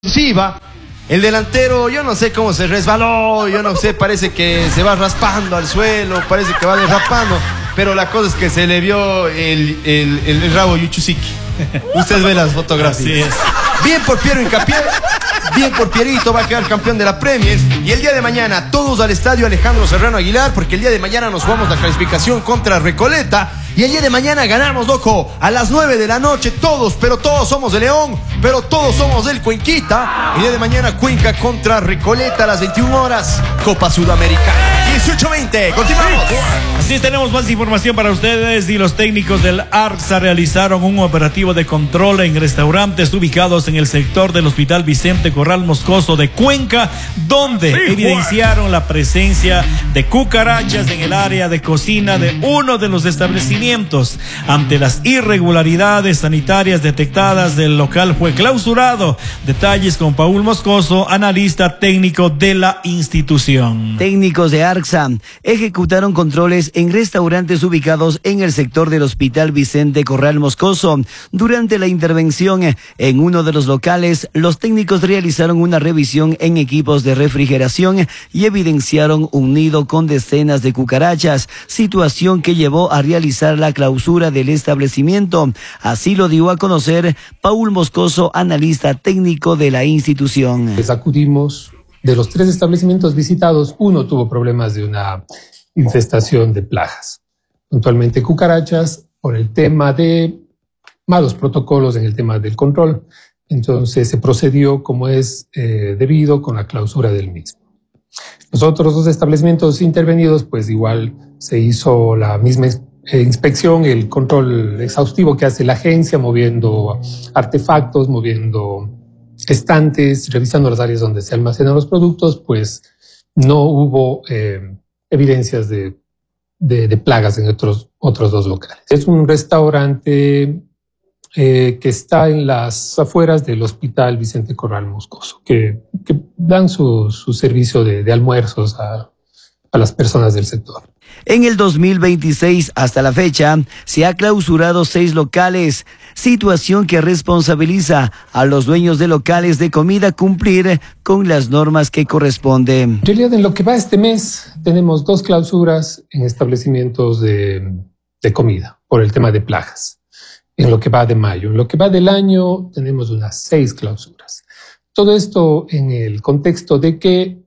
ofensiva. El delantero, yo no sé cómo se resbaló, yo no sé, parece que se va raspando al suelo, parece que va derrapando, pero la cosa es que se le vio el rabo Yuchusiki. Usted ve las fotografías. Así es. Bien por Piero Hincapié, bien por Pierito, va a quedar campeón de la Premier. Y el día de mañana, todos al estadio Alejandro Serrano Aguilar, porque el día de mañana nos jugamos la clasificación contra Recoleta. Y el día de mañana ganamos, loco, a las 9 de la noche, todos, pero todos somos de León, pero todos somos del Cuenquita. El día de mañana, Cuenca contra Recoleta a las 21 horas, Copa Sudamericana. 18-20, continuamos. Así tenemos más información para ustedes. Y los técnicos del ARSA realizaron un operativo de control en restaurantes ubicados en el sector del Hospital Vicente Corral Moscoso de Cuenca, donde evidenciaron la presencia de cucarachas en el área de cocina de uno de los establecimientos. Ante las irregularidades sanitarias detectadas, el local fue clausurado. Detalles con Paul Moscoso, analista técnico de la institución. Técnicos de ARSA ejecutaron controles en restaurantes ubicados en el sector del Hospital Vicente Corral Moscoso. Durante la intervención en uno de los locales, los técnicos realizaron una revisión en equipos de refrigeración y evidenciaron un nido con decenas de cucarachas, situación que llevó a realizar la clausura del establecimiento. Así lo dio a conocer Paul Moscoso, analista técnico de la institución. Les acudimos. De los 3 establecimientos visitados, uno tuvo problemas de una infestación de plagas, puntualmente cucarachas, por el tema de malos protocolos en el tema del control. Entonces se procedió como es debido con la clausura del mismo. Los otros 2 establecimientos intervenidos, pues igual se hizo la misma inspección, el control exhaustivo que hace la agencia, moviendo artefactos, moviendo estantes, revisando las áreas donde se almacenan los productos, pues no hubo evidencias de plagas en otros 2 locales. Es un restaurante que está en las afueras del Hospital Vicente Corral Moscoso, que dan su servicio de almuerzos a las personas del sector. En el 2026, hasta la fecha, se ha clausurado 6 locales, situación que responsabiliza a los dueños de locales de comida cumplir con las normas que corresponden. En realidad, en lo que va este mes, tenemos 2 clausuras en establecimientos de comida por el tema de plagas. En lo que va de mayo, en lo que va del año, tenemos unas 6 clausuras. Todo esto en el contexto de que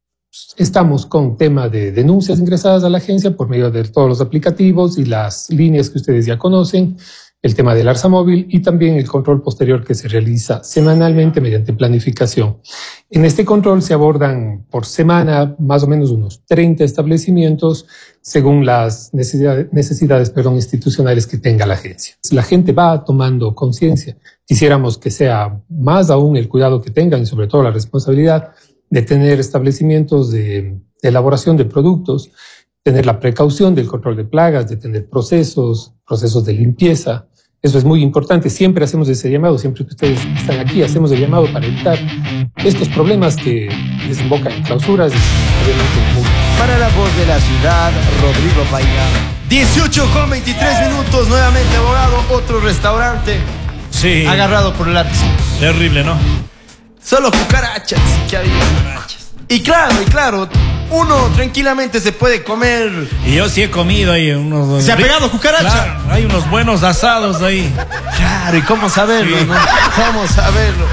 estamos con tema de denuncias ingresadas a la agencia por medio de todos los aplicativos y las líneas que ustedes ya conocen, el tema del ARSA móvil y también el control posterior que se realiza semanalmente mediante planificación. En este control se abordan por semana más o menos unos 30 establecimientos según las necesidades institucionales que tenga la agencia. La gente va tomando conciencia. Quisiéramos que sea más aún el cuidado que tengan y sobre todo la responsabilidad de tener establecimientos de elaboración de productos, tener la precaución del control de plagas, de tener procesos de limpieza. Eso es muy importante. Siempre hacemos ese llamado, siempre que ustedes están aquí, hacemos el llamado para evitar estos problemas que desembocan en clausuras. Para la voz de la ciudad, Rodrigo Paina. 18:23, nuevamente, abogado, otro restaurante. Sí. Agarrado por el ARSA. Terrible, ¿no? Solo cucarachas que había. Y claro, uno tranquilamente se puede comer. Y yo sí he comido ahí unos... ¿Se ha pegado cucaracha? Claro, hay unos buenos asados ahí. Claro, ¿y cómo saberlo, sí, no? ¿Cómo saberlo?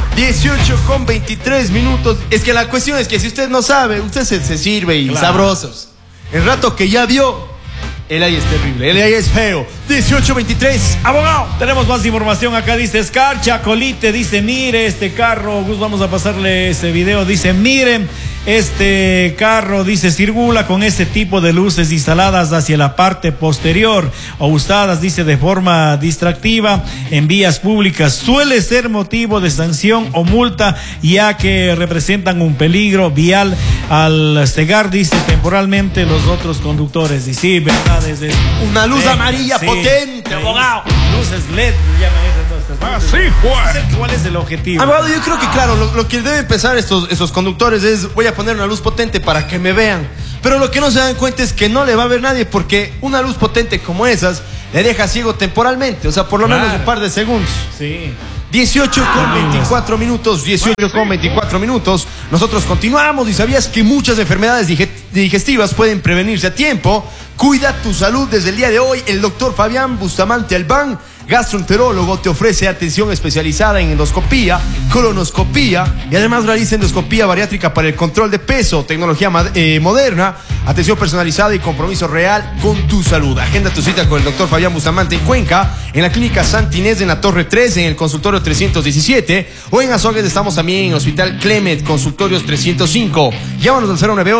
18:23. Es que la cuestión es que si usted no sabe, usted se sirve y claro, sabrosos. El rato que ya vio, el aire es terrible, el aire es feo. 18:23, abogado. Tenemos más información acá, dice Escarcha, Colite, dice, mire este carro, Gus, vamos a pasarle ese video, dice, miren, este carro, dice, circula con este tipo de luces instaladas hacia la parte posterior o usadas, dice, de forma distractiva en vías públicas. Suele ser motivo de sanción o multa, ya que representan un peligro vial al cegar, dice, temporalmente los otros conductores. Y sí, verdad, es una luz amarilla, sí, potente, abogado. Luces LED, llaman esas. Sí, ¿Cuál es el objetivo? Abogado, yo creo que claro, lo que deben pensar esos conductores es, voy a poner una luz potente para que me vean. Pero lo que no se dan cuenta es que no le va a ver nadie, porque una luz potente como esas le deja ciego temporalmente, o sea, por lo menos un par de segundos. Sí. 18:24 minutos. Nosotros continuamos y sabías que muchas enfermedades digestivas pueden prevenirse a tiempo. Cuida tu salud desde el día de hoy. El doctor Fabián Bustamante Albán, gastroenterólogo, te ofrece atención especializada en endoscopía, colonoscopía y además realiza endoscopía bariátrica para el control de peso, tecnología moderna, atención personalizada y compromiso real con tu salud. Agenda tu cita con el doctor Fabián Bustamante en Cuenca, en la clínica Santa Inés en la Torre 3, en el consultorio 317, o en Azogues estamos también en Hospital Clemet, consultorios 305. Llámanos al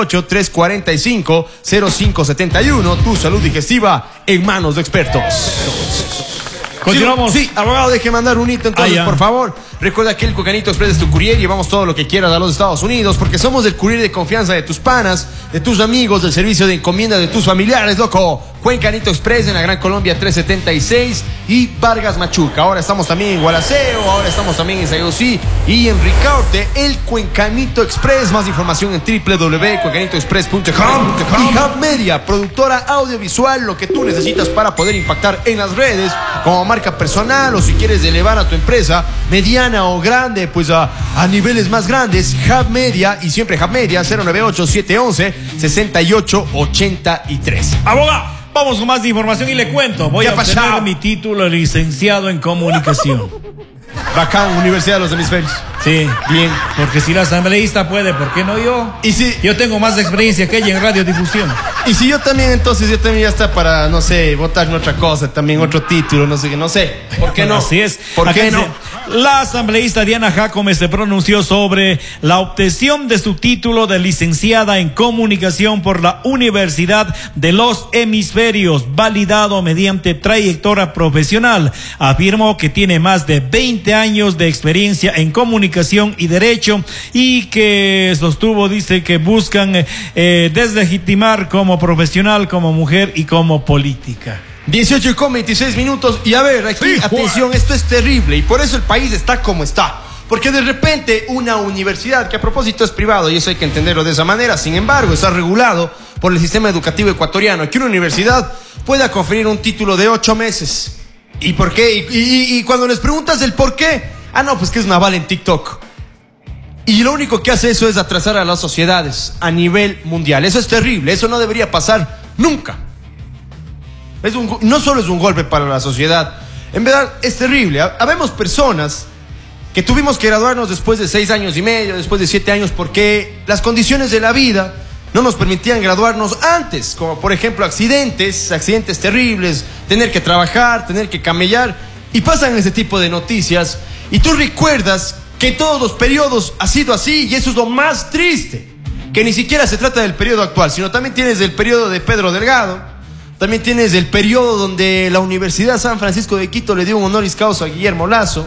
098-345-0571. Tu salud digestiva en manos de expertos. Continuamos. Sí, abogado, deje mandar un hito entonces, por favor. Recuerda que el Cuencanito Express es tu courier. Llevamos todo lo que quieras a los Estados Unidos porque somos el courier de confianza de tus panas, de tus amigos, del servicio de encomienda de tus familiares, loco. Cuencanito Express en la Gran Colombia 376 y Vargas Machuca. Ahora estamos también en Gualaceo, ahora estamos también en Sayosí y en Ricaurte. El Cuencanito Express. Más información en www.cuencanitoexpress.com. Y Hub Media, productora audiovisual, lo que tú necesitas para poder impactar en las redes como marca personal o si quieres elevar a tu empresa mediana o grande, pues a niveles más grandes. Hub Media y siempre Hub Media 098-711-6883. Abogado, vamos con más información y le cuento. Voy a obtener mi título de licenciado en comunicación. Bacán, Universidad de los Hemisferios. Sí, bien, porque si la asambleísta puede, ¿por qué no yo? Y si yo tengo más experiencia que ella en radiodifusión. Y si yo también, entonces yo también ya está para, no sé, votar en otra cosa, también otro título, no sé, ¿por qué no? Así es. ¿Por qué no? La asambleísta Diana Jacome se pronunció sobre la obtención de su título de licenciada en comunicación por la Universidad de los Hemisferios, validado mediante trayectoria profesional. Afirmó que tiene más de 20 años de experiencia en comunicación y derecho y que sostuvo, dice, que buscan deslegitimar como profesional, como mujer y como política. 18:26 minutos y a ver, aquí, sí, atención, esto es terrible y por eso el país está como está. Porque de repente una universidad, que a propósito es privado y eso hay que entenderlo de esa manera, sin embargo está regulado por el sistema educativo ecuatoriano, que una universidad pueda conferir un título de 8 meses. ¿Y por qué? Y cuando les preguntas el por qué, no, pues que es una bala en TikTok. Y lo único que hace eso es atrasar a las sociedades a nivel mundial. Eso es terrible, eso no debería pasar nunca. No solo es un golpe para la sociedad, en verdad es terrible. Habemos personas que tuvimos que graduarnos después de 6 años y medio, después de 7 años, porque las condiciones de la vida no nos permitían graduarnos antes, como por ejemplo accidentes terribles, tener que trabajar, tener que camellar, y pasan ese tipo de noticias, y tú recuerdas que todos los periodos ha sido así, y eso es lo más triste, que ni siquiera se trata del periodo actual, sino también tienes el periodo de Pedro Delgado, también tienes el periodo donde la Universidad San Francisco de Quito le dio un honoris causa a Guillermo Lazo,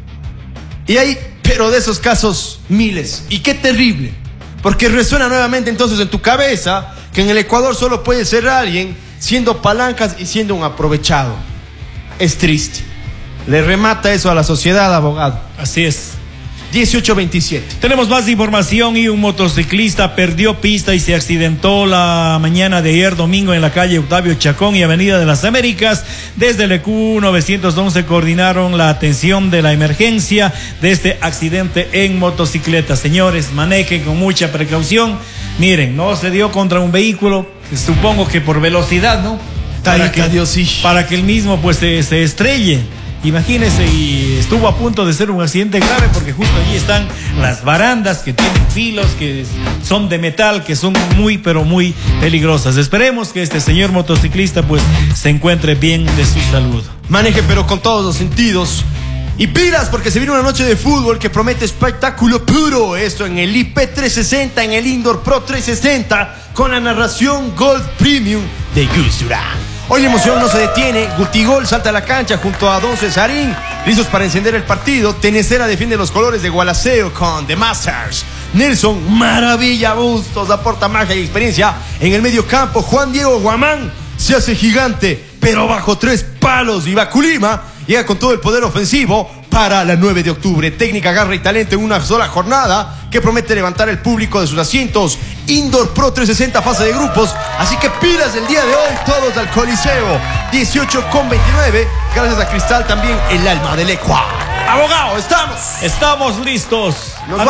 y hay, pero de esos casos, miles, y qué terrible, porque resuena nuevamente entonces en tu cabeza que en el Ecuador solo puede ser alguien siendo palancas y siendo un aprovechado. Es triste. Le remata eso a la sociedad, abogado. Así es. 18:27. Tenemos más información y un motociclista perdió pista y se accidentó la mañana de ayer domingo en la calle Octavio Chacón y Avenida de las Américas. Desde el EQ 911 coordinaron la atención de la emergencia de este accidente en motocicleta. Señores, manejen con mucha precaución. Miren, no se dio contra un vehículo, supongo que por velocidad, ¿no? Para que el mismo pues se estrelle. Imagínese, y estuvo a punto de ser un accidente grave porque justo allí están las barandas que tienen filos, que son de metal, que son muy, pero muy peligrosas. Esperemos que este señor motociclista pues se encuentre bien de su salud. Maneje pero con todos los sentidos. Y pilas porque se viene una noche de fútbol que promete espectáculo puro. Esto en el IP 360, en el Indoor Pro 360, con la narración Gold Premium de Gus Durán. Hoy la emoción no se detiene. Gutigol salta a la cancha junto a Don Cesarín, listos para encender el partido. Tenecera defiende los colores de Gualaceo con The Masters. Nelson Maravilla Bustos aporta magia y experiencia en el medio campo. Juan Diego Guamán se hace gigante, pero bajo 3 palos. Y Baculima llega con todo el poder ofensivo para la 9 de octubre. Técnica, garra y talento en una sola jornada que promete levantar el público de sus asientos. Indoor Pro 360, fase de grupos. Así que pilas el día de hoy, todos al Coliseo. 18:29. Gracias a Cristal, también el alma del Ecuador. Abogado, estamos. Estamos listos. Nos vamos.